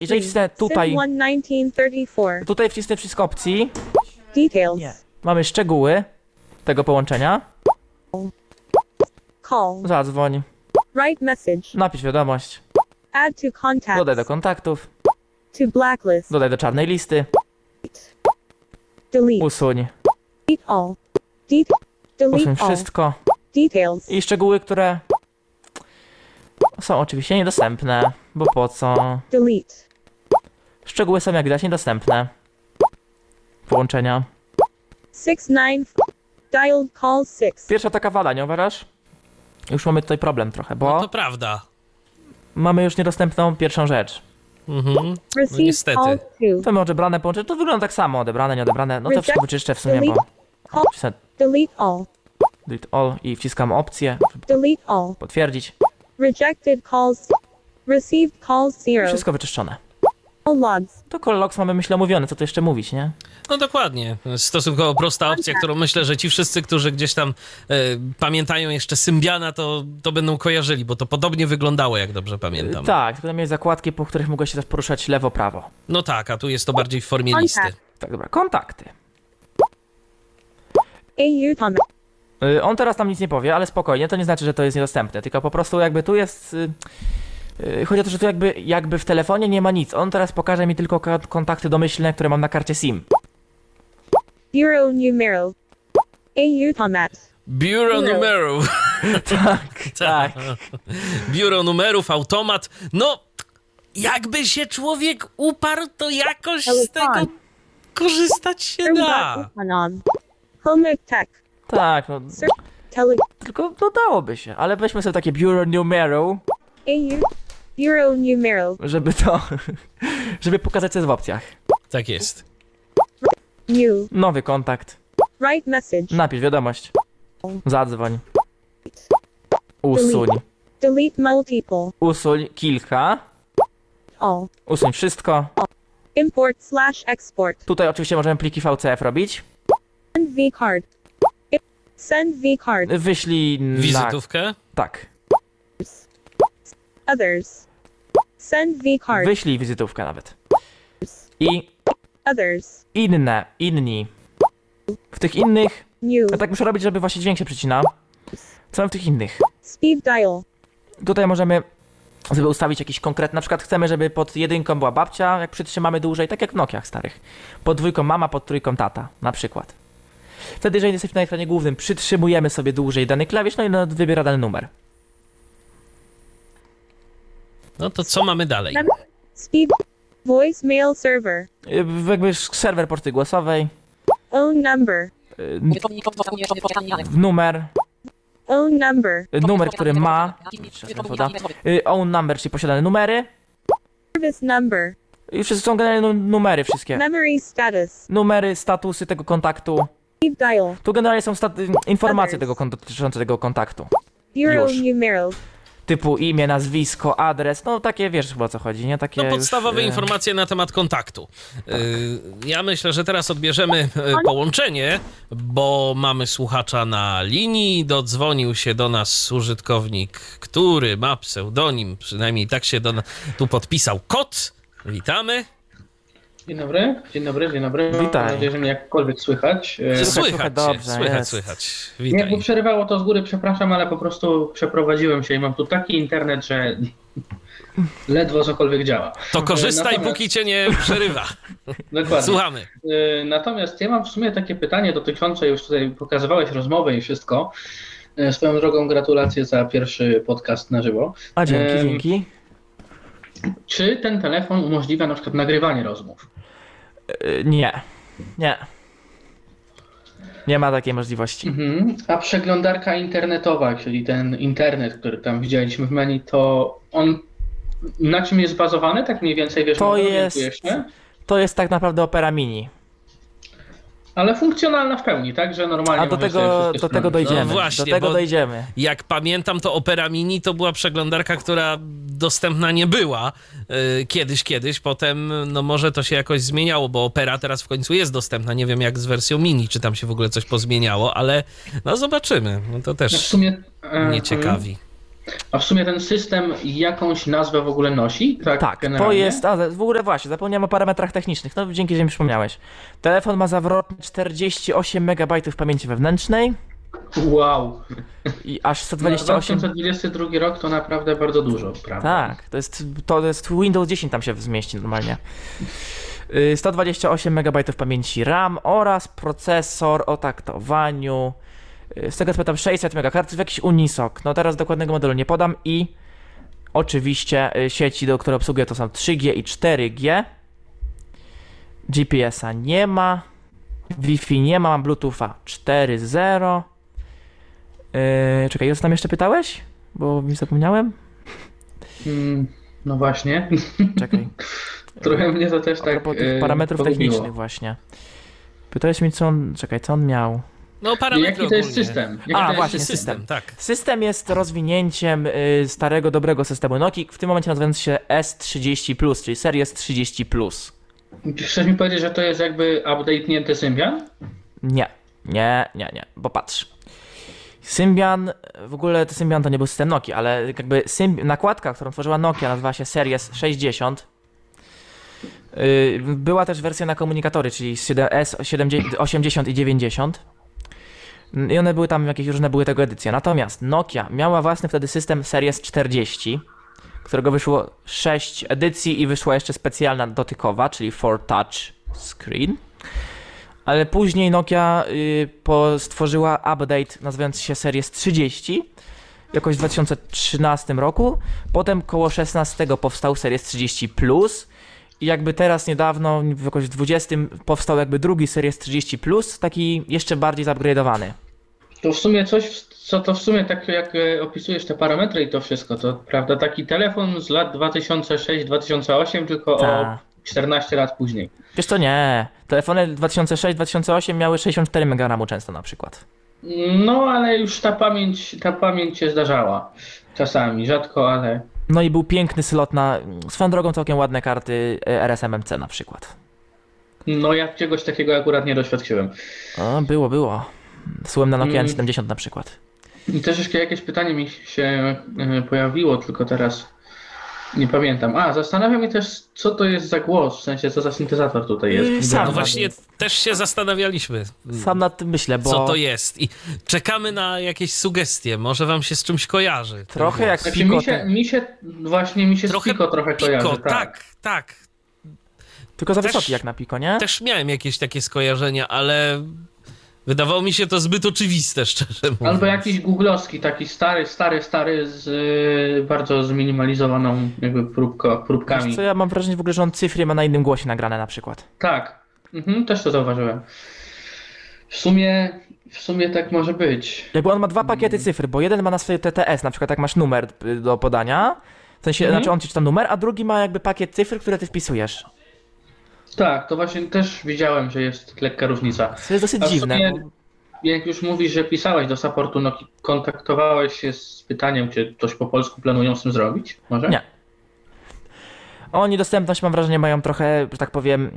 Jeżeli wcisnę tutaj, Sim 1 1934. tutaj wcisnę wszystkie opcji, Details. mamy szczegóły tego połączenia, Call. zadzwoń, Write message. napisz wiadomość, Add to contacts. dodaj do kontaktów, To blacklist. dodaj do czarnej listy, Delete. usuń, Delete all. Delete usuń all. wszystko Details. i szczegóły, które są oczywiście niedostępne, bo po co? Delete. Szczegóły są jak widać niedostępne. Połączenia. 69. Dialed call 6. Pierwsza taka wada, nie uważasz? Już mamy tutaj problem trochę, bo No to prawda. mamy już niedostępną pierwszą rzecz. Mhm. Received niestety. call 2. To mamy odebrane połączenie, to wygląda tak samo, odebrane, nieodebrane. No to wszystko wyczyszczę w sumie, bo Call. wcisnę Delete all. delete all i wciskam opcję, żeby Delete all. potwierdzić. Rejected calls. Received calls 0. Wszystko wyczyszczone. All logs. To call logs mamy, myślę, omówione, co tu jeszcze mówić, nie? No dokładnie. Stosunkowo prosta opcja, którą myślę, że ci wszyscy, którzy gdzieś tam pamiętają jeszcze Symbiana, to będą kojarzyli, bo to podobnie wyglądało, jak dobrze pamiętam. Tak, tylko tam jest zakładki, po których mogę się też poruszać lewo-prawo. No tak, a tu jest to bardziej w formie listy. Tak, dobra, kontakty. AU Thomas. On teraz nam nic nie powie, ale spokojnie, to nie znaczy, że to jest niedostępne, tylko po prostu jakby tu jest... Chodzi o to, że tu jakby w telefonie nie ma nic. On teraz pokaże mi tylko kontakty domyślne, które mam na karcie SIM. Bureau numero. AU Thomas. Biuro numerów. Tak. Biuro numerów, automat. No, jakby się człowiek uparł, to jakoś z tego korzystać się da. Home tech. Tak, no, Tele. tylko dodałoby się, ale weźmy sobie takie Bureau Numero, AU. Bureau numero. żeby to, żeby pokazać co jest w opcjach. Tak jest. New. Nowy kontakt, Write message. napisz wiadomość, zadzwoń, usuń, Delete multiple. usuń kilka, All. usuń wszystko. Import/export. Tutaj oczywiście możemy pliki VCF robić. Send V card. Send V card. Wyślij na... Wizytówkę. Tak, Others. Send V card. wyślij wizytówkę nawet. I Others. inni. W tych innych, New. ja tak muszę robić, żeby właśnie dźwięk się przycina. Co mamy w tych innych? Speed dial. Tutaj możemy sobie ustawić jakiś konkretny, na przykład chcemy, żeby pod jedynką była babcia, jak przytrzymamy dłużej, tak jak w Nokiach starych. Pod dwójką mama, pod trójką tata, na przykład. Wtedy, jeżeli jesteśmy na ekranie głównym, przytrzymujemy sobie dłużej dany klawisz, no i wybiera dany numer. No to co mamy dalej? Speed. Voicemail server. Jakby serwer poczty głosowej, Own number. numer, Own number. numer, który ma, own number, czyli posiadane numery. Service number. I wszystko są generalnie numery wszystkie. Memory status. Numery, statusy tego kontaktu. Speed dial. Tu generalnie są informacje dotyczące tego kontaktu. Bureau Już. numero. Typu imię, nazwisko, adres, no takie wiesz chyba o co chodzi, nie? Takie No podstawowe już, informacje na temat kontaktu. Ja myślę, że teraz odbierzemy połączenie, bo mamy słuchacza na linii. Dodzwonił się do nas użytkownik, który ma pseudonim, przynajmniej tak się tu podpisał, Kot. Witamy. Dzień dobry, dzień dobry, dzień dobry. Witaj. Mam nadzieję, że mnie jakkolwiek słychać. Słychać dobrze, cię, jest. słychać. Nie, Witaj. bo przerywało to z góry, przepraszam, ale po prostu przeprowadziłem się i mam tu taki internet, że ledwo cokolwiek działa. To korzystaj, Natomiast- póki cię nie przerywa. Dokładnie. Słuchamy. Natomiast ja mam w sumie takie pytanie dotyczące, już tutaj pokazywałeś rozmowę i wszystko. Swoją drogą gratulacje za pierwszy podcast na żywo. A dzięki. Czy ten telefon umożliwia na przykład nagrywanie rozmów? Nie. Nie ma takiej możliwości. Mhm. A przeglądarka internetowa, czyli ten internet, który tam widzieliśmy w menu, to on na czym jest bazowany? Tak mniej więcej wiesz, To może jest- orientujesz się? To jest tak naprawdę Opera Mini. Ale funkcjonalna w pełni, tak? Że normalnie A do możesz sobie tego, wszystkie do tego strony- dojdziemy. No właśnie, do tego bo- dojdziemy. Jak pamiętam, to Opera Mini to była przeglądarka, która dostępna nie była kiedyś. Potem, no może to się jakoś zmieniało, bo Opera teraz w końcu jest dostępna. Nie wiem jak z wersją Mini, czy tam się w ogóle coś pozmieniało, ale no zobaczymy. No to No w też sumie mnie ciekawi. A w sumie ten system jakąś nazwę w ogóle nosi? Tak, to generalnie? jest, w ogóle właśnie, zapomniałem o parametrach technicznych, no dzięki, że mi przypomniałeś. Telefon ma zawrotnie 48 MB pamięci wewnętrznej Wow. i aż Na 128... 2022 rok to naprawdę bardzo dużo, prawda? Tak, to jest Windows 10 tam się zmieści normalnie. 128 MB pamięci RAM oraz procesor o taktowaniu. Z tego co pamiętam 600 MHz w jakiś Unisoc. No teraz dokładnego modelu nie podam i oczywiście sieci, które obsługuje to są 3G i 4G. GPS-a nie ma. Wi-Fi nie ma, mam Bluetootha 4.0. Czekaj, co tam jeszcze pytałeś? Bo mi zapomniałem. No właśnie. Czekaj. Trochę mnie to też A tak propos tych parametrów pogubiło. technicznych właśnie. Pytałeś mi co on... Czekaj, co on miał? No parametry Jaki to jest ogólnie. system? Jaki A, to jest właśnie, System, tak. System jest rozwinięciem starego, dobrego systemu Nokii, w tym momencie nazywający się S30+, czyli Series 30+. Chcesz mi powiedzieć, że to jest jakby update'nięty Symbian? Nie, bo patrz. Symbian, w ogóle to Symbian to nie był system Nokii, ale jakby nakładka, którą tworzyła Nokia, nazywa się Series 60. Była też wersja na komunikatory, czyli S80 i 90. I one były tam, jakieś różne były tego edycje. Natomiast Nokia miała własny wtedy system Series 40, którego wyszło 6 edycji i wyszła jeszcze specjalna dotykowa, czyli For Touch Screen. Ale później Nokia stworzyła update nazywający się Series 30, jakoś w 2013 roku. Potem koło 16 powstał Series 30 Plus. I jakby teraz niedawno, jakoś w 20 powstał jakby drugi Series 30 Plus, taki jeszcze bardziej zupgrade'owany. To w sumie coś, co to w sumie tak jak opisujesz te parametry i to wszystko, to prawda taki telefon z lat 2006-2008, tylko o Ta. 14 lat później. Wiesz co, nie. Telefony 2006-2008 miały 64 MB RAMu często na przykład. No ale już ta pamięć się zdarzała. Czasami, rzadko, ale... No i był piękny slot na, swoją drogą całkiem ładne karty RSMMC na przykład. No ja czegoś takiego akurat nie doświadczyłem. O, było. Słynna Nokia N70 na przykład. I też jeszcze jakieś pytanie mi się pojawiło, tylko teraz nie pamiętam. Zastanawiam mnie też, co to jest za głos, w sensie co za syntezator tutaj jest. Sam No właśnie też się zastanawialiśmy, Sam nad tym myślę, bo co to jest i czekamy na jakieś sugestie, może wam się z czymś kojarzy. ten trochę jak głos. Znaczy Pico, mi się z Pico trochę kojarzy. Pico, tak. tylko za też- wysoki jak na Pico, nie? Też miałem jakieś takie skojarzenia, ale wydawało mi się to zbyt oczywiste, szczerze mówiąc. Albo jakiś googlowski, taki stary z bardzo zminimalizowaną jakby próbkami. Wiesz co, ja mam wrażenie w ogóle, że on cyfry ma na innym głosie nagrane na przykład. Tak, też to zauważyłem. W sumie tak może być. Jakby on ma dwa pakiety cyfr, bo jeden ma na swoje TTS, na przykład jak masz numer do podania, w sensie, znaczy on ci czyta numer, a drugi ma jakby pakiet cyfr, które ty wpisujesz. Tak, to właśnie też widziałem, że jest lekka różnica. To jest dosyć A w dziwne. sumie, Bo... jak już mówisz, że pisałeś do supportu, no kontaktowałeś się z pytaniem, czy coś po polsku planują z tym zrobić? Może? Nie. Oni dostępność, mam wrażenie, mają trochę, że tak powiem,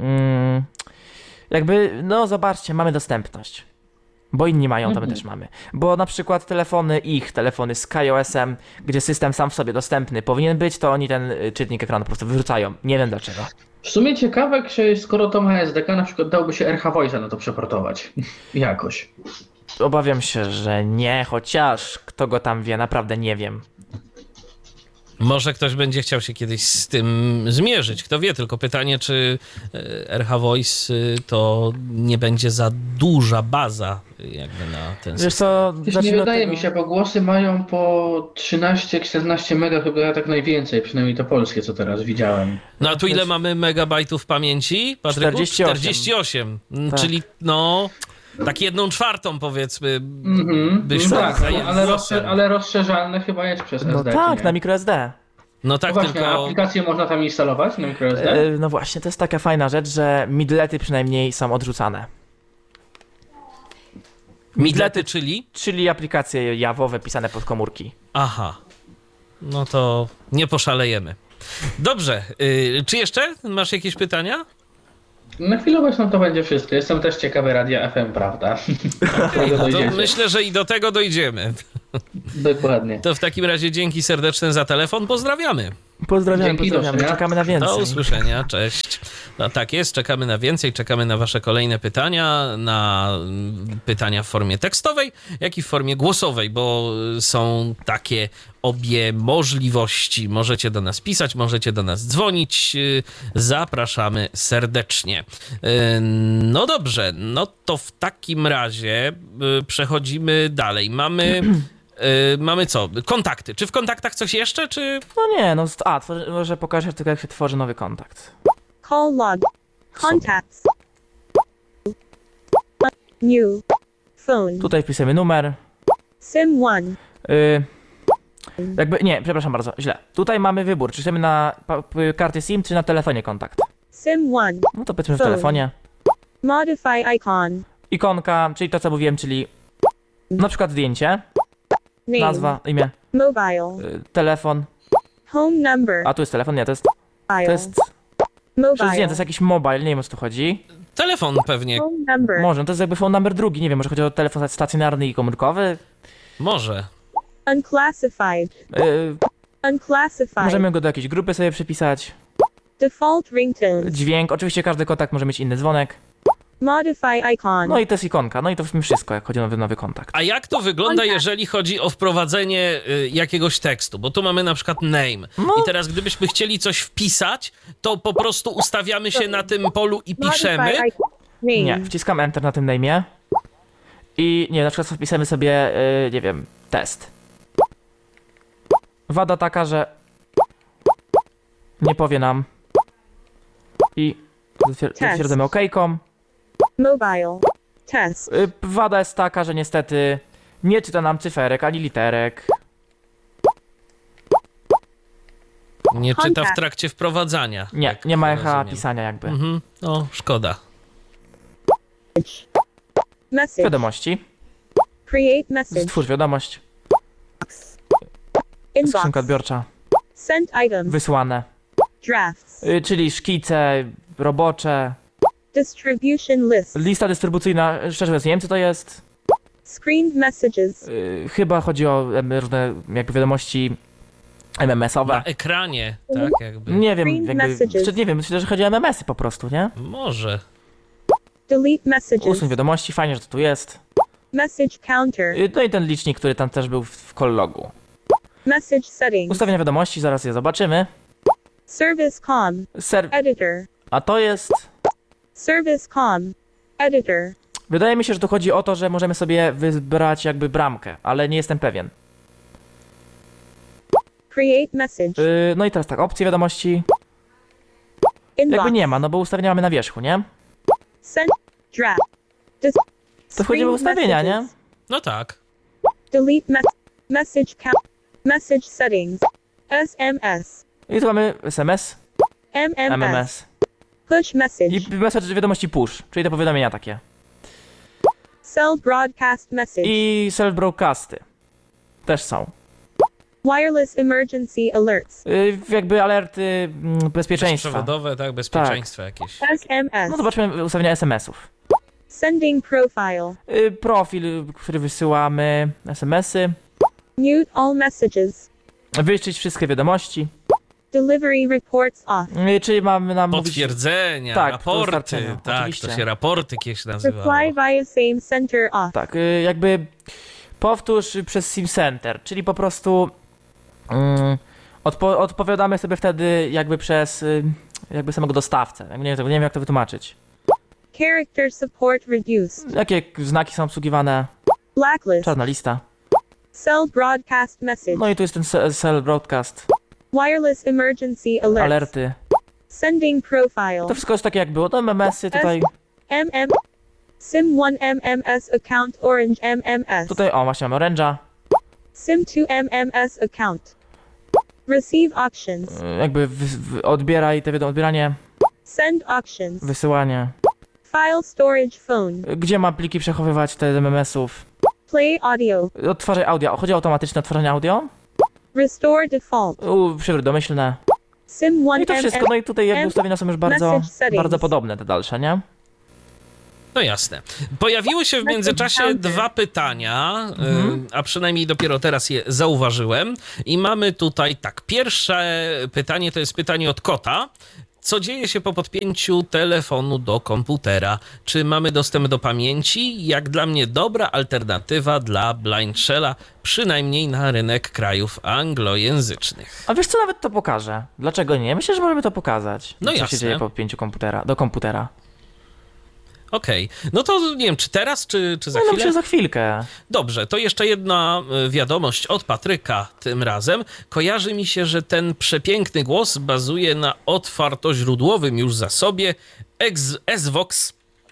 jakby, no zobaczcie, mamy dostępność. Bo inni mają, to my też mamy. Bo na przykład telefony z KaiOS-em, gdzie system sam w sobie dostępny powinien być, to oni ten czytnik ekranu po prostu wyrzucają. Nie wiem dlaczego. W sumie ciekawe, czy skoro to ma SDK, na przykład dałoby się RH Voice'a na to przeportować. Jakoś. Obawiam się, że nie, chociaż kto go tam wie, naprawdę nie wiem. Może ktoś będzie chciał się kiedyś z tym zmierzyć, kto wie, tylko pytanie, czy RH Voice to nie będzie za duża baza jakby na ten Wiesz system. co, Wiesz, nie wydaje mi się, bo głosy mają po 13-14 mega chyba tak najwięcej, przynajmniej to polskie, co teraz widziałem. No a tu ile mamy megabajtów pamięci, Patryku? 48. 48, Tak. czyli no tak 1/4 powiedzmy byś No mógł tak, zająć głosem. ale rozszerzalne chyba jest przez no SD. tak, nie? na microSD. No No tak, właśnie, tylko... aplikacje można tam instalować na microSD? No właśnie, to jest taka fajna rzecz, że midlety przynajmniej są odrzucane. Midlety, czyli? Czyli aplikacje jawowe pisane pod komórki. Aha. No to nie poszalejemy. Dobrze. Czy jeszcze masz jakieś pytania? Na chwilę obecną to będzie wszystko. Jestem też ciekawy radia FM, prawda? Do którego No to dojdziecie. myślę, że i do tego dojdziemy. Dokładnie. To w takim razie dzięki serdeczne za telefon. Pozdrawiamy. Pozdrawiamy, Dzięki, do pozdrawiamy. usłyszenia. Czekamy na więcej. Do usłyszenia, cześć. No tak jest, czekamy na więcej, czekamy na wasze kolejne pytania, na pytania w formie tekstowej, jak i w formie głosowej, bo są takie obie możliwości. Możecie do nas pisać, możecie do nas dzwonić. Zapraszamy serdecznie. No dobrze, no to w takim razie przechodzimy dalej. Mamy co? Kontakty. Czy w kontaktach coś jeszcze, czy... No nie, no może pokażę tylko jak się tworzy nowy kontakt. Call log. Contacts. New. Phone. Tutaj wpisujemy numer. SIM 1. Nie, przepraszam bardzo, źle. Tutaj mamy wybór, czy chcemy na karty SIM, czy na telefonie kontakt. SIM 1. No to powiedzmy w Phone. telefonie. Modify icon. Ikonka, czyli to co mówiłem, czyli na przykład zdjęcie, Name. nazwa, imię, Mobile. telefon. Home number. A tu jest telefon, nie, to jest Mobile. nie, to jest jakiś mobile, nie wiem o co tu chodzi. Telefon pewnie. Phone number. Może, no to jest jakby phone number drugi, nie wiem, może chodzi o telefon stacjonarny i komórkowy. Może. Unclassified. Unclassified. Możemy go do jakiejś grupy sobie przypisać. Default ringtone. Dźwięk, oczywiście każdy kontakt może mieć inny dzwonek. Modify icon. No i to jest ikonka, no i to w sumie wszystko, jak chodzi o nowy kontakt. A jak to wygląda, Kontakt. jeżeli chodzi o wprowadzenie jakiegoś tekstu? Bo tu mamy na przykład name. No. I teraz gdybyśmy chcieli coś wpisać, to po prostu ustawiamy się na tym polu i piszemy. Modify icon. Name. Nie, wciskam Enter na tym name'ie i nie, na przykład wpisamy sobie, nie wiem, test. Wada taka, że nie powie nam i zatwierdzamy okejką. Mobile. Test. Wada jest taka, że niestety nie czyta nam cyferek ani literek. Nie czyta w Kontakt. trakcie wprowadzania. Nie, jak nie ma echa rozumiem. pisania jakby. Mhm. No, szkoda. Message. Wiadomości. Create message. Stwórz wiadomość. Inbox. Skrzynka odbiorcza. Sent item. Wysłane. Drafts. Czyli szkice, robocze. Distribution list. Lista dystrybucyjna, szczerze mówiąc, nie wiem co to jest. Screened messages. Chyba chodzi o różne jakby wiadomości MMS-owe. Na ekranie, tak jakby. Nie wiem, Screen jakby, messages. nie wiem, myślę, że chodzi o MMS-y po prostu, nie? Może. Delete messages. Usuń wiadomości, fajnie, że to tu jest. Message counter. No i ten licznik, który tam też był w call logu. Message settings. Ustawienia wiadomości, zaraz je zobaczymy. Service com. Editor. A to jest... Service com. Editor. Wydaje mi się, że tu chodzi o to, że możemy sobie wybrać jakby bramkę, ale nie jestem pewien. Create message. No i teraz tak, opcje wiadomości Inbox. jakby nie ma, no bo ustawienia mamy na wierzchu, nie? Send. Draft. To wchodzimy w ustawienia, nie? No tak. Delete message count. Message settings. SMS. I tu mamy SMS, MMS. MMS Push message. i message wiadomości push, czyli te powiadomienia takie. Cell broadcast message. I self-broadcasty też są. Wireless emergency alerts. Jakby alerty bezpieczeństwa. Przewodowe, tak, bezpieczeństwo jakieś. SMS. No zobaczmy ustawienia SMS-ów. Sending profile. Profil, który wysyłamy, SMS-y. Mute all messages. Wyczyść wszystkie wiadomości. Delivery reports off. Czyli mamy nam mówić... Potwierdzenia, Tak, raporty. dostarczenia, Tak, oczywiście. to się raporty kiedyś nazywało. Reply via same center off. Tak, jakby powtórz przez SIM Center, czyli po prostu odpowiadamy sobie wtedy jakby przez jakby samego dostawcę. Nie wiem jak to wytłumaczyć. Character support reduced. Jakie znaki są obsługiwane? Blacklist. Czarna lista. Cell broadcast message. No i tu jest ten cell broadcast, Wireless emergency alerts. alerty. Sending profile. To wszystko jest takie jak było. To MMS-y tutaj. MM. SIM1 MMS account Orange MMS. Tutaj, o właśnie mamy oręża. SIM2 MMS account. Receive options. Jakby odbieraj te odbieranie, Send options. wysyłanie. File storage phone. Gdzie ma pliki przechowywać te MMS-ów? Play audio. Odtwarzaj audio. Chodzi o automatyczne odtwarzanie audio? Restore default. Przywrót domyślne. Sim No 1 i to wszystko. No i tutaj jakby ustawienia są już bardzo, Message settings. bardzo podobne te dalsze, nie? No jasne. Pojawiły się w międzyczasie dwa pytania, a przynajmniej dopiero teraz je zauważyłem. I mamy tutaj tak, pierwsze pytanie to jest pytanie od kota. Co dzieje się po podpięciu telefonu do komputera? Czy mamy dostęp do pamięci? Jak dla mnie dobra alternatywa dla Blind Shella, przynajmniej na rynek krajów anglojęzycznych. A wiesz co, nawet to pokażę. Dlaczego nie? Myślę, że możemy to pokazać. No co jasne. się dzieje po podpięciu do komputera. Okej, no to nie wiem, czy teraz, czy za No chwilę? myślę, za chwilkę. Dobrze, to jeszcze jedna wiadomość od Patryka tym razem. Kojarzy mi się, że ten przepiękny głos bazuje na otwartoźródłowym już zasobie SVOX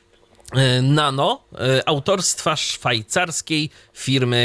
Nano autorstwa szwajcarskiej firmy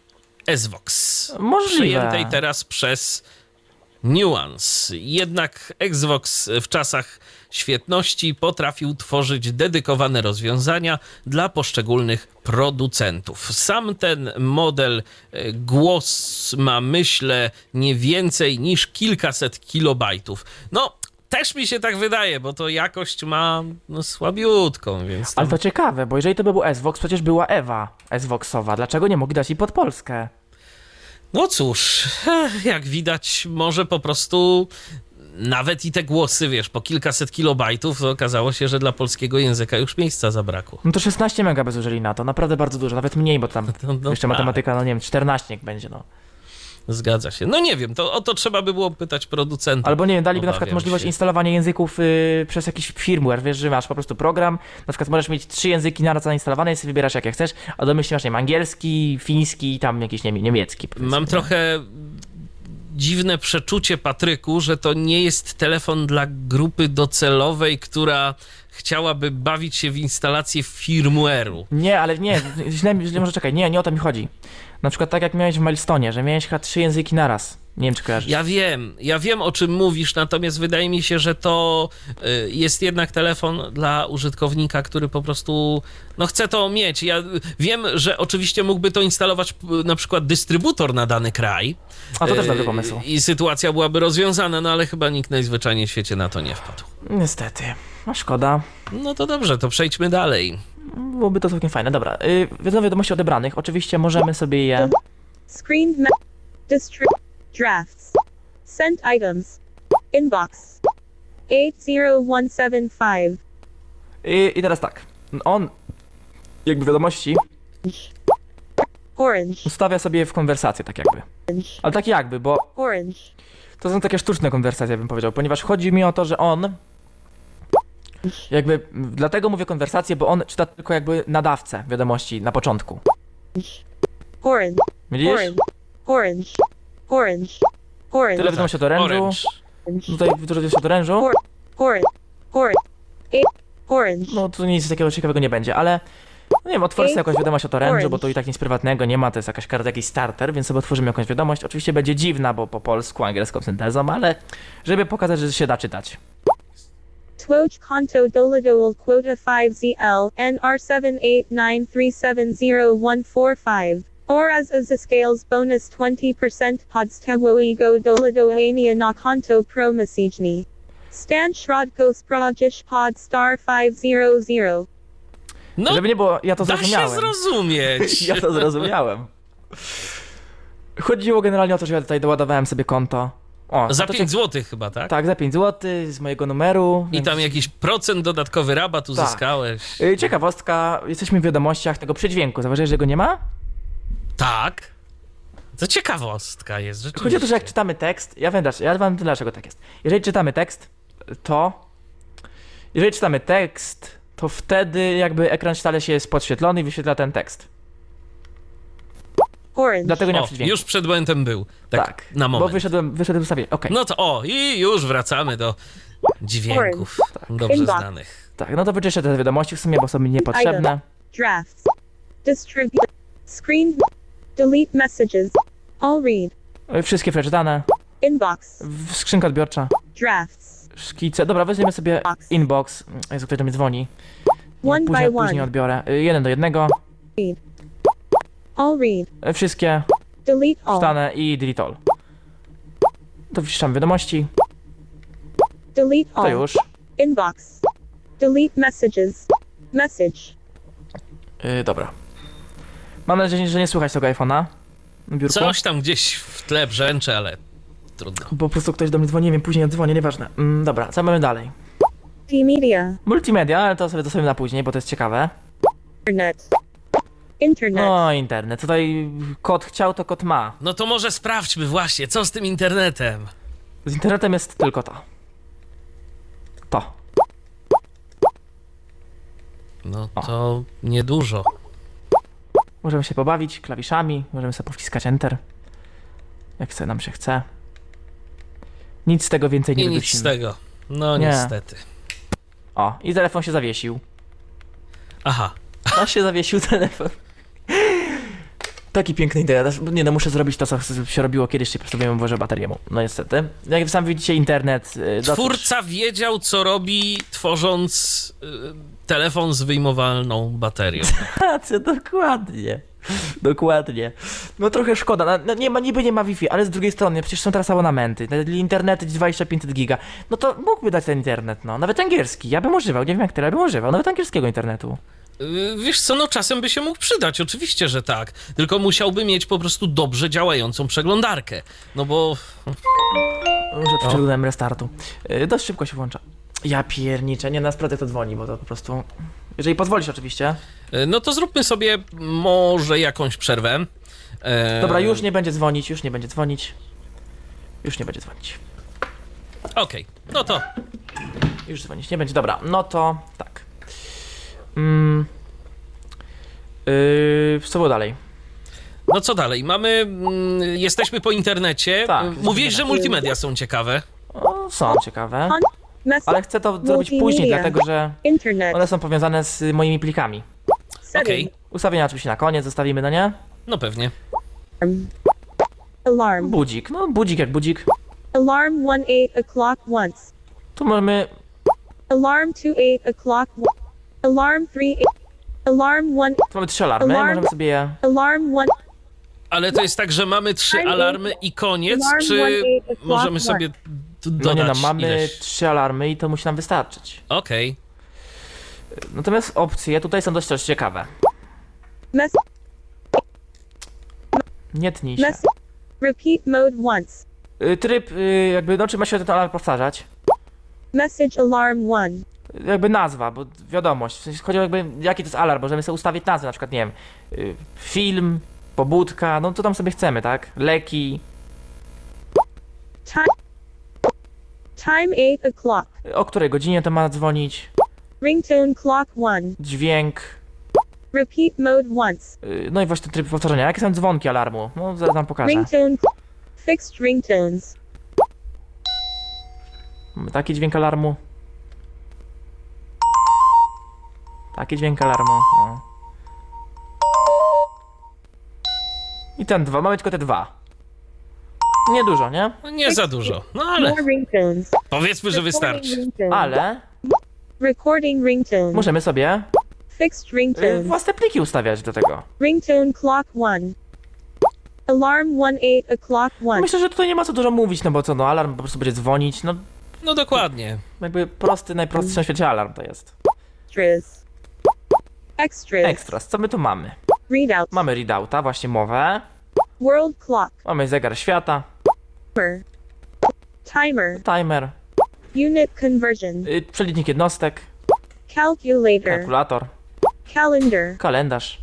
SVOX. Możliwe. Przejętej teraz przez Nuance. Jednak Xvox w czasach świetności potrafił tworzyć dedykowane rozwiązania dla poszczególnych producentów. Sam ten model głos ma, myślę, nie więcej niż kilkaset kilobajtów. No, też mi się tak wydaje, bo to jakość ma słabiutką, więc... Ale to ciekawe, bo jeżeli to by był SVOX, przecież była Ewa SVOXowa. Dlaczego nie mogli dać jej pod Polskę? No cóż, jak widać, może po prostu nawet i te głosy, wiesz, po kilkaset kilobajtów, to okazało się, że dla polskiego języka już miejsca zabrakło. No to 16 mega by zużyli na to, naprawdę bardzo dużo, nawet mniej, bo tam No jeszcze tak. matematyka, no nie wiem, 14 niech będzie, no. Zgadza się. No nie wiem, to o to trzeba by było pytać producenta. Albo nie wiem, daliby na przykład Obawiam możliwość się. instalowania języków przez jakiś firmware, wiesz, że masz po prostu program, na przykład możesz mieć 3 języki naraz zainstalowane i sobie wybierasz jakie chcesz, a domyślnie masz, nie wiem, angielski, fiński i tam jakiś niemiecki. powiedzmy, Mam nie? trochę dziwne przeczucie, Patryku, że to nie jest telefon dla grupy docelowej, która chciałaby bawić się w instalację firmware'u. Nie, ale nie, źle może czekaj, nie o to mi chodzi. Na przykład tak jak miałeś w Milestone'ie, że miałeś chyba 3 języki naraz. Nie wiem, czy kojarzysz. Ja wiem o czym mówisz, natomiast wydaje mi się, że to jest jednak telefon dla użytkownika, który po prostu chce to mieć. Ja wiem, że oczywiście mógłby to instalować na przykład dystrybutor na dany kraj. A to też dobry pomysł. I sytuacja byłaby rozwiązana, no ale chyba nikt najzwyczajniej w świecie na to nie wpadł. Niestety. A szkoda. No to dobrze, to przejdźmy dalej. Byłoby to całkiem fajne. Dobra, wiadomości odebranych. Oczywiście możemy sobie je... Screened drafts. Sent items. Inbox. 80175. I teraz tak. On, jakby wiadomości, Orange. ustawia sobie w konwersację, tak jakby. Ale tak jakby, bo Orange. to są takie sztuczne konwersacje, bym powiedział, ponieważ chodzi mi o to, że on jakby, dlatego mówię konwersację, bo on czyta tylko jakby nadawcę wiadomości na początku. Orange. Widzisz? Orange. Orange. Orange. Orange. Tyle wiadomości od orężu. Tutaj dużo wiadomości od orężu. Orange. Orange. Orange. No tu nic takiego ciekawego nie będzie, ale no nie wiem, otworzę sobie jakąś wiadomość od orężu, bo to i tak nic prywatnego nie ma, to jest jakaś karta, jakiś starter, więc sobie otworzymy jakąś wiadomość. Oczywiście będzie dziwna, bo po polsku, angielską syntezą, ale żeby pokazać, że się da czytać. Twoj konto dolidol quota 5ZL NR7893701145. Oraz uzyskales bonus 20% podstawowego dolidowania na konto promisyjni. Stan środków spradzisz pod star 500. No, Żeby nie było, ja to da się zrozumiałem. zrozumieć. Ja to zrozumiałem. Chodziło generalnie o to, że ja tutaj doładowałem sobie konto. O, Za to 5 zł chyba, tak? Tak, za 5 zł z mojego numeru. I tam jakiś procent dodatkowy rabat uzyskałeś. Ciekawostka, jesteśmy w wiadomościach tego przydźwięku. Zauważyłeś, że go nie ma? Tak. To ciekawostka jest, rzeczywiście. Chodzi o to, że jak czytamy tekst, ja wam dlaczego tak jest. Jeżeli czytamy tekst, to wtedy jakby ekran stale się jest podświetlony i wyświetla ten tekst. Orange. Dlatego nie ma O, przydźwięku. już przed momentem był. Tak, na moment. Bo wyszedłem z ustawienia. Okej. No to i już wracamy do dźwięków dobrze Inbox. znanych. Tak, no to wyczyszczę te wiadomości w sumie, bo są mi niepotrzebne. Drafts. Distribute. Screen. Delete messages. All read. Wszystkie przeczytane. Inbox. Skrzynka odbiorcza. Drafts. Szkice. Dobra, weźmiemy sobie inbox. Jezu, ktoś do mnie dzwoni. One Później, by później one. odbiorę. 1 do 1. Read. All read. Wszystkie Delete all. wstane i delete all. To wciszczamy wiadomości. Delete To all. już. Inbox. Delete messages. Message. Dobra. Mam nadzieję, że nie słychać tego iPhone'a na biurku. Coś tam gdzieś w tle brzęczy, ale trudno. Po prostu ktoś do mnie dzwoni, nie wiem, później odzwonię, nieważne. Dobra, co mamy dalej? Media. Multimedia, ale to sobie zostawimy na później, bo to jest ciekawe. Internet. Internet. No, internet. Tutaj kot chciał, to kot ma. No to może sprawdźmy właśnie, co z tym internetem. Z internetem jest tylko to. To. No to niedużo. Możemy się pobawić klawiszami, możemy sobie powciskać Enter. Jak sobie nam się chce. Nic z tego więcej nie I nic wydusimy. z tego. No Nie. niestety. O, i telefon się zawiesił. Aha. No się zawiesił telefon. Taki piękny internet. Nie no, muszę zrobić to, co się robiło kiedyś, się po prostu włożę baterię mu. No niestety. Jak sam widzicie, internet... Twórca wiedział, co robi, tworząc telefon z wyjmowalną baterią. Co, dokładnie. Dokładnie. No trochę szkoda. No, nie ma, niby nie ma Wi-Fi, ale z drugiej strony przecież są teraz abonamenty. Te internety 25 giga. No to mógłby dać ten internet, no. Nawet angielski. Ja bym używał, nie wiem jak tyle, bym używał. Nawet angielskiego internetu. Wiesz co, no czasem by się mógł przydać, oczywiście, że tak. Tylko musiałby mieć po prostu dobrze działającą przeglądarkę. No bo... Może przeczytałem restartu. Dość szybko się włącza. Ja pierniczę, nie, na sprawę to dzwoni, bo to po prostu... Jeżeli pozwolisz oczywiście. No to zróbmy sobie może jakąś przerwę. Dobra, już nie będzie dzwonić, już nie będzie dzwonić. Już nie będzie dzwonić. Okej, no to... Już dzwonić nie będzie, dobra, no to tak. Co było dalej? No co dalej? Mamy... jesteśmy po internecie. Tak, Mówiłeś, że multimedia są ciekawe. O, są ciekawe. Message. Ale chcę to zrobić później, Multimedia. dlatego że Internet. one są powiązane z moimi plikami. Setting. Ustawienia oczywiście na koniec zostawimy, no nie? No pewnie. Alarm. Budzik, no budzik jak budzik. Alarm 1 8 o'clock once. Tu mamy, Alarm 2 8 o'clock. Alarm 3 8. Alarm 1. tu mamy 3 alarmy, Alarm. możemy sobie je... Alarm 1. Ale to jest tak, że mamy 3 alarmy i koniec, Alarm czy 1 8 o'clock możemy once. sobie No dodać nie no, mamy ileś? 3 alarmy i to musi nam wystarczyć. Okej. Natomiast opcje tutaj są dość ciekawe. Mess. Nie tnij się. Mess. Repeat mode once. Tryb, jakby, no czy ma się ten alarm powtarzać? Message alarm 1. Jakby nazwa, bo wiadomość. W sensie chodzi o jakby, jaki to jest alarm, możemy sobie ustawić nazwę, na przykład, nie wiem, film, pobudka, no co tam sobie chcemy, tak? Leki, Time. Time 8 o'clock. o której godzinie to ma dzwonić, Ringtone clock 1. dźwięk, Repeat mode once. no i właśnie tryb powtarzania. Jakie są dzwonki alarmu? No, zaraz wam pokażę. Ringtone. Fixed ringtones. Mamy taki dźwięk alarmu. Taki dźwięk alarmu. O. I ten dwa, mamy tylko te dwa. Niedużo, nie? No nie za dużo, no ale More ringtones. powiedzmy, że Recording wystarczy. ringtones. Ale Recording ringtones. możemy sobie Fixed ringtones. własne pliki ustawiać do tego. Ringtone clock 1. Alarm 1 8 o'clock once. Myślę, że tutaj nie ma co dużo mówić, no bo co, no alarm po prostu będzie dzwonić, no No dokładnie. jakby prosty, najprostszy na świecie alarm to jest. Extras. Extras. Extras, co my tu mamy? Readout. Mamy readouta, właśnie mowę, World clock. mamy zegar świata, Timer. Timer. timer, Unit conversion. przelicznik jednostek, Calculator. kalkulator, Calendar. kalendarz,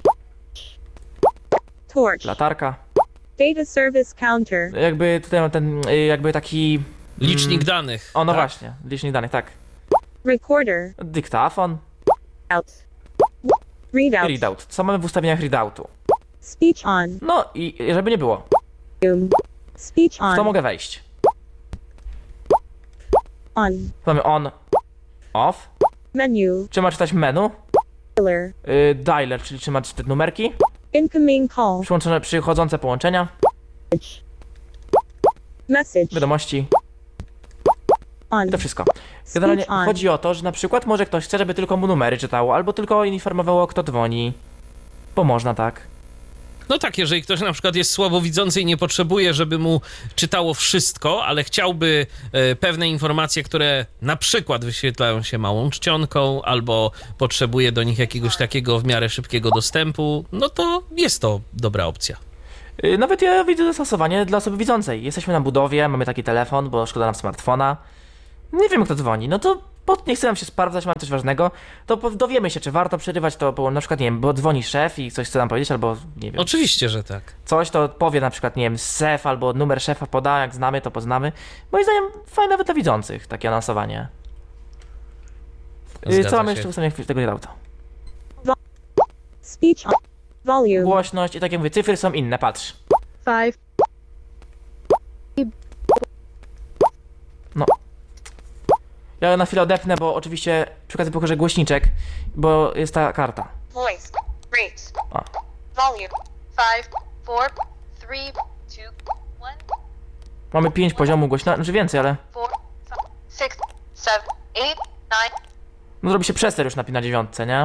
Torch. latarka. Data service counter. Jakby tutaj mam ten, jakby taki... Licznik danych. O, no tak? właśnie, licznik danych, tak. Recorder. Dyktafon, Out. Readout. readout. Co mamy w ustawieniach readoutu? Speech on. No i żeby nie było, Speech w to on. mogę wejść. On. Mamy on, off. Menu. Czy ma czytać menu? Dialer. Dialer, czyli czy ma czytać numerki? Incoming call. Przyłączone, przychodzące połączenia, Message. wiadomości On. i to wszystko. Generalnie Speech on. chodzi o to, że na przykład może ktoś chce, żeby tylko mu numery czytało, albo tylko informowało, kto dzwoni. Bo można tak. No tak, jeżeli ktoś na przykład jest słabowidzący i nie potrzebuje, żeby mu czytało wszystko, ale chciałby pewne informacje, które na przykład wyświetlają się małą czcionką albo potrzebuje do nich jakiegoś takiego w miarę szybkiego dostępu, no to jest to dobra opcja. Nawet ja widzę zastosowanie dla osoby widzącej. Jesteśmy na budowie, mamy taki telefon, bo szkoda nam smartfona. Nie wiem, kto dzwoni, no to nie chcę nam się sprawdzać, mam coś ważnego, to dowiemy się, czy warto przerywać to, bo na przykład, nie wiem, bo dzwoni szef i coś chce nam powiedzieć, albo nie wiem. Oczywiście, że tak. Coś to powie na przykład, nie wiem, szef albo numer szefa poda, jak znamy, to poznamy. Moim zdaniem fajne nawet dla widzących, takie anonsowanie. Zgadza Co mamy się. jeszcze w ustawieniach tego auto? Speech on. Volume. Głośność i tak jak mówię, cyfry są inne, patrz. 5. No. Ja na chwilę odepnę, bo oczywiście przy okazji pokażę głośniczek, bo jest ta karta. Voice. Rate. A. Volume. 5, 4, 3, 2, 1, Mamy 5 poziomów głośności, znaczy więcej, ale 4, 5, 6, 7, 8, 9. no zrobi się przester już na 9, nie?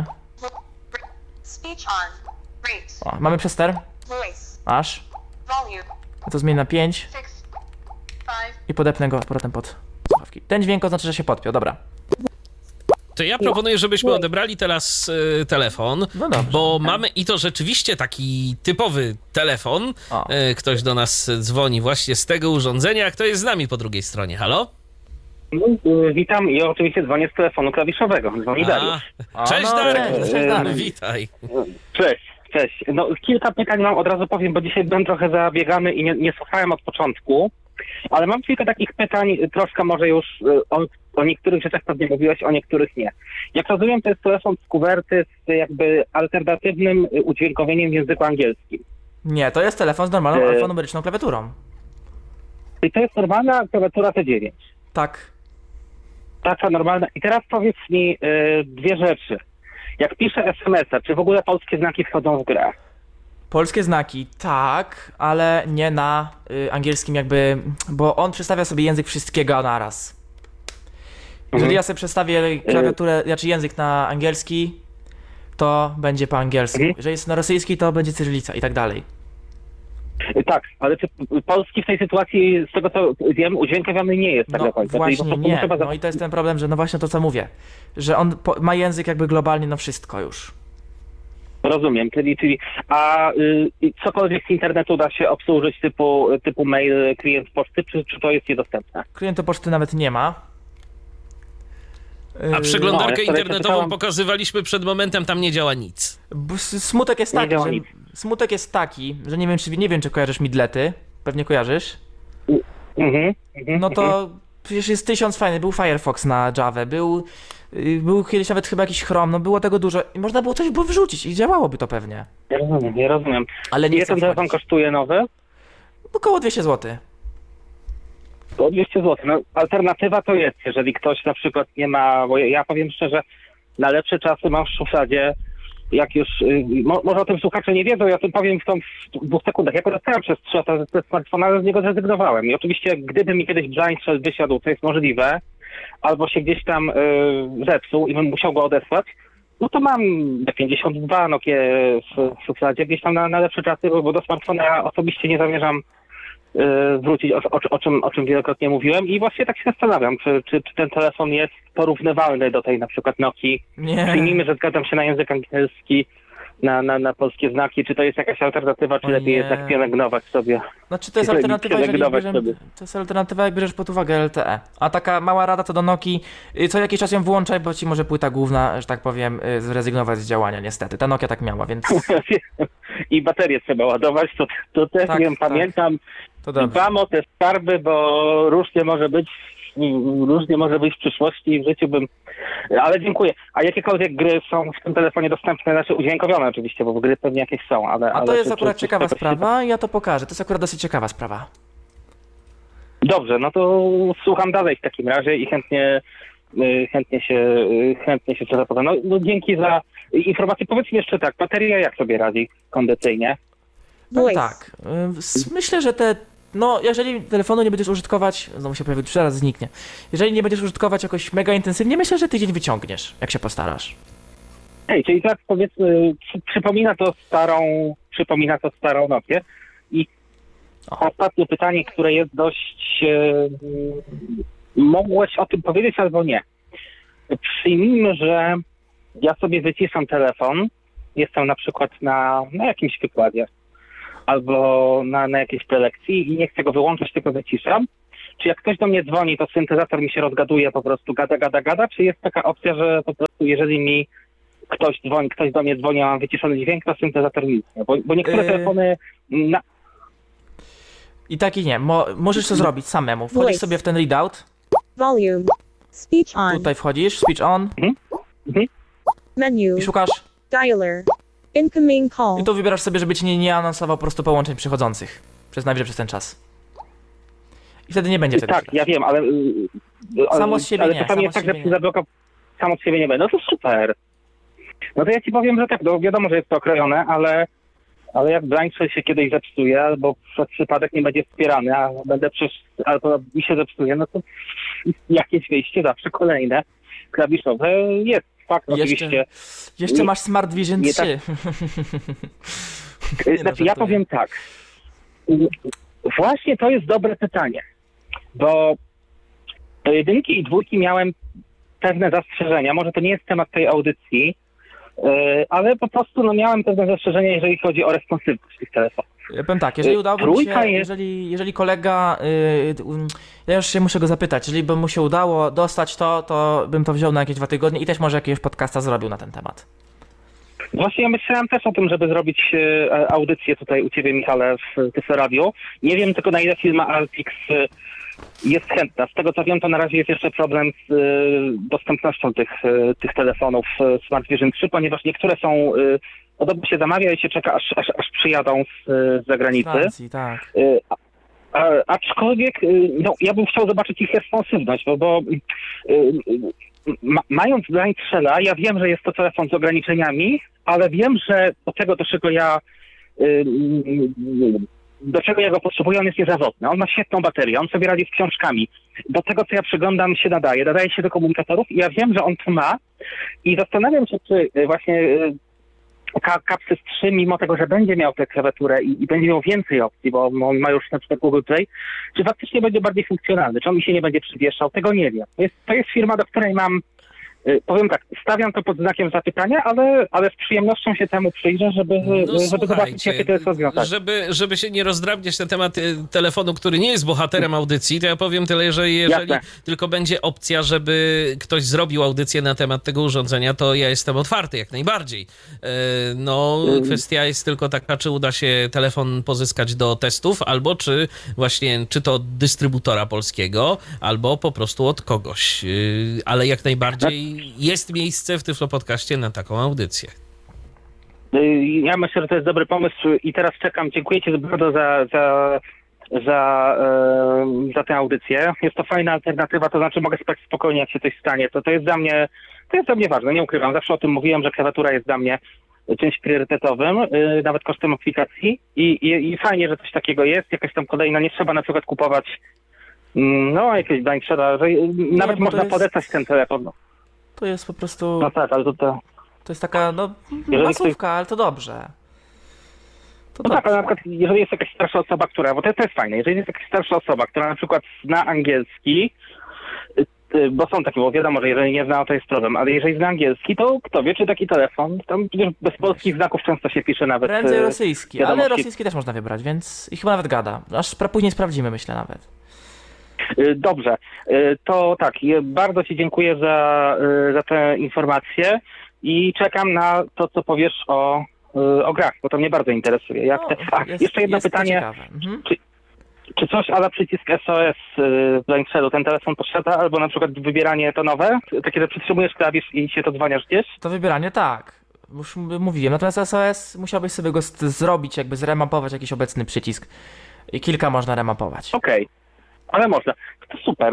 Speech on. Rate. O, mamy przester, Voice. aż. Volume. Ja to zmienię na 5 6, 5. i podepnę go z powrotem pod słuchawki. Ten dźwięk oznacza, że się podpiął, dobra. To ja proponuję, żebyśmy odebrali teraz telefon, No dobrze. bo mamy i to rzeczywiście taki typowy telefon. O. Ktoś do nas dzwoni właśnie z tego urządzenia. Kto jest z nami po drugiej stronie? Halo? Witam i oczywiście dzwonię z telefonu klawiszowego. Dzwoni Dariusz. Cześć, no, Darek. cześć, Darek. Witaj. Cześć, cześć. No kilka pytań mam, od razu powiem, bo dzisiaj byłem trochę zabiegany i nie słuchałem od początku, ale mam kilka takich pytań, troszkę może już o niektórych rzeczach pewnie mówiłeś, o niektórych nie. Jak rozumiem, to jest telefon z kuwerty z jakby alternatywnym udźwiękowieniem w języku angielskim. Nie, to jest telefon z normalną alfanumeryczną klawiaturą. I to jest normalna klawiatura T9. Tak. Taka normalna. I teraz powiedz mi dwie rzeczy. Jak piszę SMS-a, czy w ogóle polskie znaki wchodzą w grę? Polskie znaki, tak, ale nie na angielskim jakby, bo on przedstawia sobie język wszystkiego naraz. Jeżeli ja sobie przedstawię klawiaturę, znaczy język na angielski, to będzie po angielsku. Jeżeli jest na rosyjski, to będzie cyrylica i tak dalej. Tak, ale czy polski w tej sytuacji, z tego co wiem, udźwiękowiony nie jest tak No do końca. Czyli po właśnie prostu nie, trzeba no i to jest ten problem, że no właśnie to co mówię, że on ma język jakby globalnie na wszystko już. Rozumiem, a cokolwiek z internetu da się obsłużyć typu mail, klient poczty, czy to jest niedostępne? Klientu poczty nawet nie ma. A przeglądarkę ja wczoraj internetową przeczytałem- pokazywaliśmy przed momentem, tam nie działa nic. Smutek jest Nie taki, działa że nic. smutek jest taki, że nie wiem czy kojarzysz Midlety, pewnie kojarzysz. No to przecież jest 1000 fajnych, był Firefox na Java, był kiedyś nawet chyba jakiś Chrome, no było tego dużo i można było coś wrzucić i działałoby to pewnie. Ja rozumiem. Ale nie Ile chcę ten telefon wchodzić. kosztuje nowy? Około 200 zł. O 200 zł. No, alternatywa to jest, jeżeli ktoś na przykład nie ma, bo ja powiem szczerze, na lepsze czasy mam w szufladzie, jak już, może o tym słuchacze nie wiedzą, ja o tym powiem w 2 sekundach. Ja korzystałem przez 3 lata ze smartfona, ale z niego zrezygnowałem. I oczywiście, gdyby mi kiedyś blind shell wysiadł, co jest możliwe, albo się gdzieś tam zepsuł i bym musiał go odesłać, no to mam B52 Nokia w szufladzie, gdzieś tam na lepsze czasy, bo do smartfona ja osobiście nie zamierzam wrócić, o czym wielokrotnie mówiłem i właśnie tak się zastanawiam, czy ten telefon jest porównywalny do tej na przykład Nokii. Nie. Przyjmijmy, że zgadzam się na język angielski, na polskie znaki, czy to jest jakaś alternatywa, czy O lepiej nie. jednak pielęgnować sobie. Znaczy to jest Lepiej alternatywa, jeżeli pielęgnować bierzemy, sobie. to jest alternatywa, jak bierzesz pod uwagę LTE. A taka mała rada to do Nokii, co jakiś czas ją włączaj, bo ci może płyta główna, że tak powiem, zrezygnować z działania niestety. Ta Nokia tak miała, więc I baterię trzeba ładować, to też Tak, nie wiem, tak. pamiętam. to dobrze. Dbam o te skarby, bo różnie może być w przyszłości i w życiu bym... Ale dziękuję. A jakiekolwiek gry są w tym telefonie dostępne, znaczy udźwiękowione oczywiście, bo gry pewnie jakieś są, ale... A to jest czy akurat z ciekawa tego się- sprawa i ja to pokażę. To jest akurat dosyć ciekawa sprawa. Dobrze, no to słucham dalej w takim razie i chętnie się to zapowiem. No dzięki za informację. Powiedz mi jeszcze tak, bateria jak sobie radzi kondycyjnie? No Voice. tak. Myślę, że no, jeżeli telefonu nie będziesz użytkować, znowu się pojawi, 3 razy zniknie. Jeżeli nie będziesz użytkować jakoś mega intensywnie, myślę, że tydzień wyciągniesz, jak się postarasz. Hej, czyli tak powiedzmy, przypomina to starą przypomina to starą Nokię. I ostatnie pytanie, które jest dość... mogłeś o tym powiedzieć albo nie. Przyjmijmy, że ja sobie wyciszam telefon, jestem na przykład na jakimś wykładzie albo na jakiejś prelekcji i nie chcę go wyłączyć, tylko wyciszam. Czy jak ktoś do mnie dzwoni, to syntezator mi się rozgaduje, po prostu gada, czy jest taka opcja, że po prostu jeżeli mi ktoś do mnie dzwoni, a mam wyciszony dźwięk, to syntezator milknie? Bo niektóre telefony... I tak i nie. Możesz to zrobić samemu. Wchodzisz sobie w ten readout. Volume. Speech on. Tutaj wchodzisz, speech on Menu. i szukasz. Dialer. Incoming call. I tu wybierasz sobie, żeby ci nie anonsował po prostu połączeń przychodzących. Najwyżej przez ten czas. I wtedy nie będzie wtedy. Tak, ja wiem, ale Samo z siebie ale nie, czasami jest tak, że przy zablokował samo z siebie nie będę. No to super. No to ja ci powiem, że tak, no wiadomo, że jest to okrojone, ale jak blind shell się kiedyś zepsuje, albo przez przypadek nie będzie wspierany, albo mi się zepsuje, no to jakieś wyjście zawsze kolejne klawiszowe jest. Fakt, oczywiście. Jeszcze masz Smart Vision 3. Znaczy, ja powiem tak. Właśnie to jest dobre pytanie, bo do 1 i 2 miałem pewne zastrzeżenia. Może to nie jest temat tej audycji, ale po prostu miałem pewne zastrzeżenia, jeżeli chodzi o responsywność tych telefonów. Ja powiem tak, jeżeli udałoby mi się, jeżeli kolega, ja już się muszę go zapytać, jeżeli by mu się udało dostać to bym to wziął na jakieś 2 tygodnie i też może jakiegoś podcasta zrobił na ten temat. Właśnie ja myślałem też o tym, żeby zrobić audycję tutaj u Ciebie, Michale, w TC Radio. Nie wiem tylko, na ile firma Altix jest chętna. Z tego co wiem, to na razie jest jeszcze problem z dostępnością tych telefonów Smart Vision 3, ponieważ niektóre są, podobno się zamawia i się czeka, aż przyjadą z zagranicy. Francji, tak. Aczkolwiek ja bym chciał zobaczyć ich responsywność, bo mając blind shella, ja wiem, że jest to telefon z ograniczeniami, ale wiem, że do czego ja go potrzebuję, on jest niezawodny. On ma świetną baterię, on sobie radzi z książkami. Do tego, co ja przeglądam, się nadaje się do komunikatorów i ja wiem, że on to ma i zastanawiam się, czy właśnie Capsys 3, mimo tego, że będzie miał tę klawiaturę i będzie miał więcej opcji, bo on ma już na przykład Google Play, czy faktycznie będzie bardziej funkcjonalny, czy on mi się nie będzie przywieszał, tego nie wiem. To jest firma, do której mam, powiem tak, stawiam to pod znakiem zapytania, ale z przyjemnością się temu przyjrzę, żeby zobaczyć, jakie to jest rozwiązanie. Żeby się nie rozdrabniać na temat telefonu, który nie jest bohaterem audycji, to ja powiem tyle, że jeżeli tylko będzie opcja, żeby ktoś zrobił audycję na temat tego urządzenia, to ja jestem otwarty jak najbardziej. Kwestia jest tylko taka, czy uda się telefon pozyskać do testów, albo czy to od dystrybutora polskiego, albo po prostu od kogoś. Ale jak najbardziej jest miejsce w Tyflo Podcaście na taką audycję. Ja myślę, że to jest dobry pomysł i teraz czekam. Dziękuję Ci bardzo za tę audycję. Jest to fajna alternatywa, to znaczy mogę spać spokojnie, jak się coś stanie. To jest dla mnie ważne, nie ukrywam. Zawsze o tym mówiłem, że klawiatura jest dla mnie czymś priorytetowym, nawet kosztem aplikacji i fajnie, że coś takiego jest. Jakaś tam kolejna, nie trzeba na przykład kupować jakieś blind shella, że nawet można podesłać ten telefon. To jest po prostu... No tak, ale to jest taka, masówka, ale to dobrze. Tak, ale na przykład jeżeli jest jakaś starsza osoba, bo to jest fajne, jeżeli jest jakaś starsza osoba, która na przykład zna angielski, bo są takie, bo wiadomo, że jeżeli nie zna, to jest problem, ale jeżeli zna angielski, to kto wie, czy taki telefon, tam bez polskich znaków często się pisze nawet. Prędzej rosyjski, ale rosyjski też można wybrać, więc i chyba nawet gada. Aż później sprawdzimy, myślę nawet. Dobrze, to tak, bardzo Ci dziękuję za tę informację i czekam na to, co powiesz o grach, bo to mnie bardzo interesuje. Jeszcze jedno pytanie, czy coś ala przycisk SOS w blind shellu ten telefon posiada, albo na przykład wybieranie tonowe, takie, że przytrzymujesz klawisz i się to dzwoniasz gdzieś? To wybieranie tak, już mówiłem, natomiast SOS musiałbyś sobie go zrobić, jakby zremapować jakiś obecny przycisk i kilka można remapować. Okej. Ale można. To super,